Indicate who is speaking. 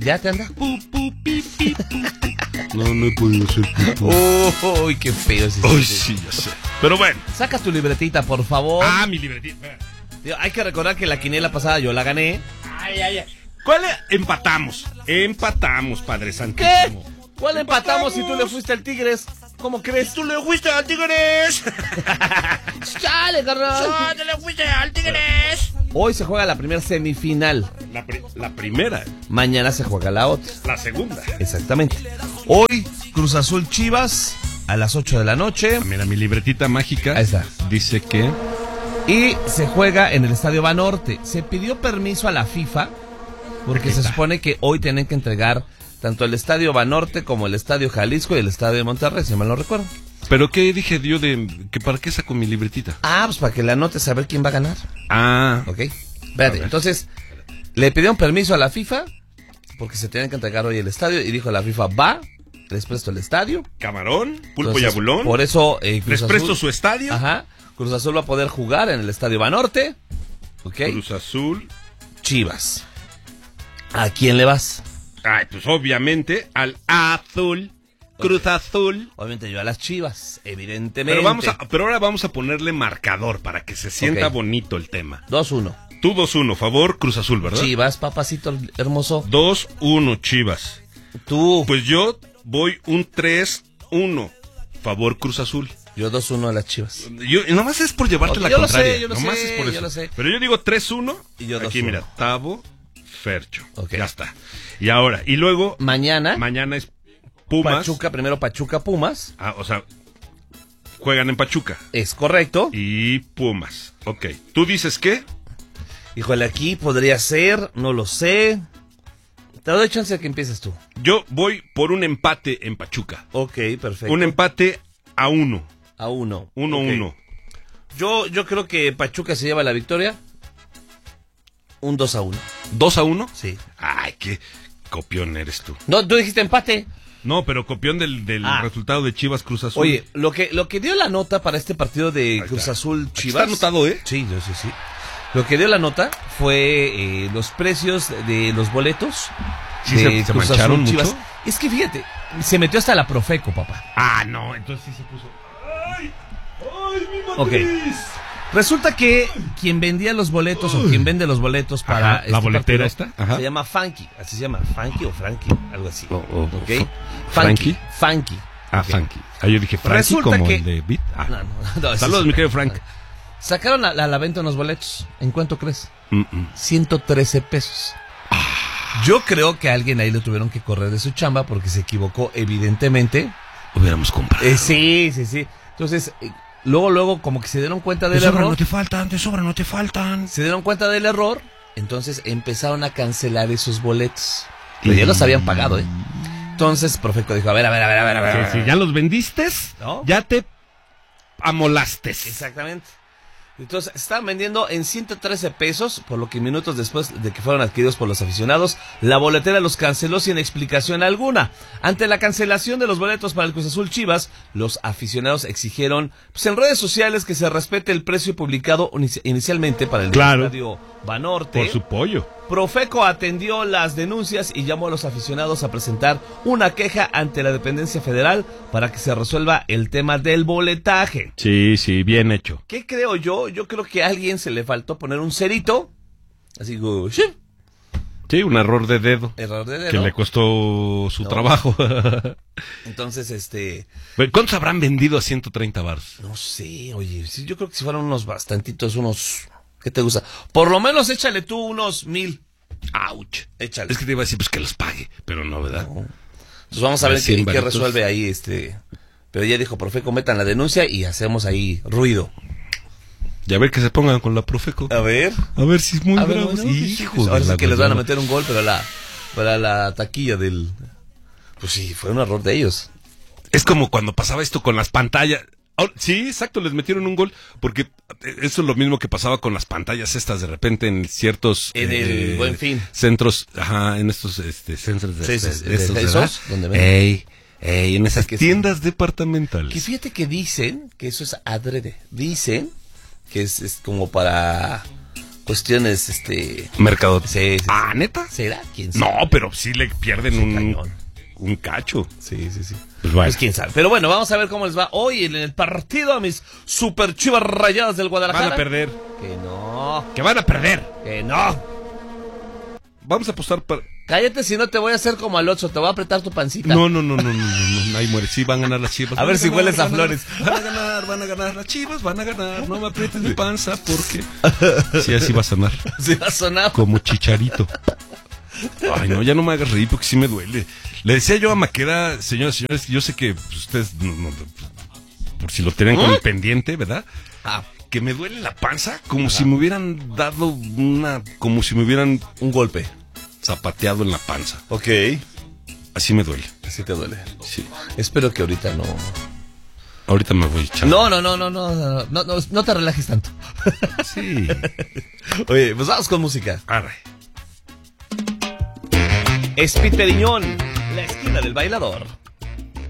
Speaker 1: ¿Ya te anda?
Speaker 2: No he podido ser.
Speaker 1: Uy, qué feo.
Speaker 2: Uy, sí, ya sé. Pero bueno.
Speaker 1: Saca tu libretita, por favor.
Speaker 2: Mi libretita.
Speaker 1: Tío, hay que recordar que la quiniela pasada yo la gané.
Speaker 2: Ay. ¿Cuál es? Empatamos, Padre
Speaker 1: ¿Qué?
Speaker 2: Santísimo.
Speaker 1: ¿Cuál empatamos si tú le fuiste al Tigres? ¿Cómo crees?
Speaker 2: ¡Tú le fuiste al Tigres!
Speaker 1: ¡Chale, carnal!
Speaker 2: ¡Tú le fuiste al Tigres!
Speaker 1: Hoy se juega la primera semifinal.
Speaker 2: La primera,
Speaker 1: Mañana se juega la otra.
Speaker 2: la segunda.
Speaker 1: Exactamente. Hoy, Cruz Azul Chivas, a las 8 de la noche.
Speaker 2: Mira, mi libretita mágica.
Speaker 1: Ahí está.
Speaker 2: Dice que...
Speaker 1: Y se juega en el Estadio Banorte. Se pidió permiso a la FIFA porque se supone que hoy tienen que entregar tanto el Estadio Banorte como el Estadio Jalisco y el Estadio de Monterrey, si mal no recuerdo.
Speaker 2: ¿Pero qué dije yo de que para qué saco mi libretita?
Speaker 1: Pues para que le anotes a ver quién va a ganar. Ok. Espérate, entonces le pidieron permiso a la FIFA porque se tienen que entregar hoy el estadio y dijo la FIFA, va, les presto el estadio.
Speaker 2: Camarón, pulpo
Speaker 1: Entonces,
Speaker 2: y abulón.
Speaker 1: Por eso
Speaker 2: les presto su estadio.
Speaker 1: Ajá. Cruz Azul va a poder jugar en el Estadio Banorte. Ok.
Speaker 2: Cruz Azul.
Speaker 1: Chivas. ¿A quién le vas?
Speaker 2: Pues obviamente al azul. Cruz Azul.
Speaker 1: Obviamente yo a las Chivas, evidentemente.
Speaker 2: Pero ahora vamos a ponerle marcador para que se sienta bonito el tema.
Speaker 1: 2-1.
Speaker 2: Tú 2-1, favor Cruz Azul, ¿verdad?
Speaker 1: Chivas, papacito hermoso.
Speaker 2: 2-1, Chivas.
Speaker 1: Tú.
Speaker 2: Pues yo voy un 3-1, favor Cruz Azul.
Speaker 1: Yo 2-1 a las Chivas.
Speaker 2: Nomás es por llevarte la contraria.
Speaker 1: Yo lo sé.
Speaker 2: Pero yo digo 3-1.
Speaker 1: Y yo 2-1.
Speaker 2: Aquí mira, Tavo, Fercho.
Speaker 1: Okay.
Speaker 2: Ya está. Y ahora, y luego...
Speaker 1: Mañana
Speaker 2: es Pumas.
Speaker 1: Pachuca, Pumas.
Speaker 2: O sea, juegan en Pachuca.
Speaker 1: Es correcto.
Speaker 2: Y Pumas. Ok. ¿Tú dices qué?
Speaker 1: Híjole, aquí podría ser, no lo sé. Te doy chance de que empieces tú.
Speaker 2: Yo voy por un empate en Pachuca.
Speaker 1: Ok, perfecto.
Speaker 2: Un empate a 1.
Speaker 1: A 1.
Speaker 2: 1-1.
Speaker 1: Okay. Yo creo que Pachuca se lleva la victoria. Un 2-1.
Speaker 2: ¿2-1?
Speaker 1: Sí.
Speaker 2: Ay, qué copión eres tú.
Speaker 1: No, tú dijiste empate.
Speaker 2: No, pero copión del resultado de Chivas Cruz Azul.
Speaker 1: Oye, lo que dio la nota para este partido de Cruz Azul Chivas.
Speaker 2: Está anotado, ¿eh?
Speaker 1: Sí. Lo que dio la nota fue los precios de los boletos.
Speaker 2: Sí, se mancharon mucho. Chivas.
Speaker 1: Es que fíjate, se metió hasta la Profeco, papá.
Speaker 2: No, entonces sí se puso. ¡Ay, mi matriz!
Speaker 1: Resulta que quien vendía los boletos o quien vende los boletos para
Speaker 2: la boletera esta
Speaker 1: se llama Funky, así se llama, Funky o Frankie, algo así.
Speaker 2: ¿Ok?
Speaker 1: Funky.
Speaker 2: Funky.
Speaker 1: Okay.
Speaker 2: Yo dije Frankie. Resulta como el de Beat.
Speaker 1: No,
Speaker 2: saludos, mi querido Frank.
Speaker 1: Sacaron a la venta unos boletos. ¿En cuánto crees? 113 pesos. Yo creo que a alguien ahí le tuvieron que correr de su chamba porque se equivocó, evidentemente.
Speaker 2: Hubiéramos comprado.
Speaker 1: Sí. Entonces, luego como que se dieron cuenta del error.
Speaker 2: De sobra no te faltan.
Speaker 1: Se dieron cuenta del error, entonces empezaron a cancelar esos boletos. Pero ya los habían pagado, ¿eh? Entonces, Profeco dijo, a ver.
Speaker 2: Si ya los vendiste,
Speaker 1: ¿no?
Speaker 2: Ya te amolaste.
Speaker 1: Exactamente. Entonces, estaban vendiendo en 113 pesos, por lo que minutos después de que fueron adquiridos por los aficionados, la boletera los canceló sin explicación alguna. Ante la cancelación de los boletos para el Cruz Azul Chivas, los aficionados exigieron en redes sociales que se respete el precio publicado inicialmente para el Estadio Banorte.
Speaker 2: Por su pollo.
Speaker 1: Profeco atendió las denuncias y llamó a los aficionados a presentar una queja ante la dependencia federal para que se resuelva el tema del boletaje.
Speaker 2: Sí, bien hecho.
Speaker 1: ¿Qué creo yo? Yo creo que a alguien se le faltó poner un cerito. Así como...
Speaker 2: Sí, un error de dedo. Que le costó su trabajo.
Speaker 1: Entonces,
Speaker 2: ¿cuántos habrán vendido a 130 baros?
Speaker 1: No sé, oye, sí, yo creo que si fueran unos bastantitos, ¿qué te gusta? Por lo menos échale tú unos 1,000.
Speaker 2: ¡Auch!
Speaker 1: Échale.
Speaker 2: Es que te iba a decir, pues que los pague, pero no, ¿verdad?
Speaker 1: No. Entonces vamos a ver qué resuelve ahí, Pero ya dijo, Profeco, metan la denuncia y hacemos ahí ruido.
Speaker 2: Y a ver que se pongan con la Profeco.
Speaker 1: A ver
Speaker 2: si es muy bravo.
Speaker 1: Hijo, ahora sí que les van a meter un gol, pero para la taquilla del... Pues sí, fue un error de ellos.
Speaker 2: Es como cuando pasaba esto con las pantallas. Sí, exacto, les metieron un gol, porque eso es lo mismo que pasaba con las pantallas estas de repente en ciertos
Speaker 1: en el Buen Fin
Speaker 2: centros, en estos centros de
Speaker 1: esos donde ven.
Speaker 2: en esas tiendas departamentales.
Speaker 1: Que fíjate que dicen que eso es adrede. Dicen que es como para cuestiones,
Speaker 2: Mercado.
Speaker 1: Sí.
Speaker 2: Ah, ¿neta?
Speaker 1: ¿Será? ¿Quién sabe?
Speaker 2: No, pero sí le pierden
Speaker 1: Cañón.
Speaker 2: un cacho.
Speaker 1: Sí.
Speaker 2: Pues bueno.
Speaker 1: Pues quién sabe. Pero bueno, vamos a ver cómo les va hoy en el partido a mis super Chivas Rayadas del Guadalajara.
Speaker 2: Van a perder.
Speaker 1: Que no.
Speaker 2: Que van a perder.
Speaker 1: Que no.
Speaker 2: Vamos a apostar para...
Speaker 1: Cállate, si no te voy a hacer como al 8, te voy a apretar tu pancita.
Speaker 2: No. Ahí muere. Sí, van a ganar las Chivas.
Speaker 1: A ver si hueles a flores.
Speaker 2: Van a ganar. Las Chivas van a ganar. No me aprietes mi panza porque... Sí, así va a sonar.
Speaker 1: Sí va a sonar.
Speaker 2: Como Chicharito. Ay, no, ya no me hagas reír porque sí me duele. Le decía yo a Maqueda, señoras y señores, yo sé que ustedes, por si lo tienen con el pendiente, ¿verdad? Que me duele la panza como si me hubieran dado como si me hubieran
Speaker 1: un golpe.
Speaker 2: Zapateado en la panza.
Speaker 1: Ok.
Speaker 2: Así me duele.
Speaker 1: Así te duele.
Speaker 2: Sí.
Speaker 1: Espero que ahorita no.
Speaker 2: Ahorita me voy echando.
Speaker 1: No te relajes tanto.
Speaker 2: Sí.
Speaker 1: Oye, pues vamos con música.
Speaker 2: Arre.
Speaker 1: Espiteliñón, la esquina del bailador.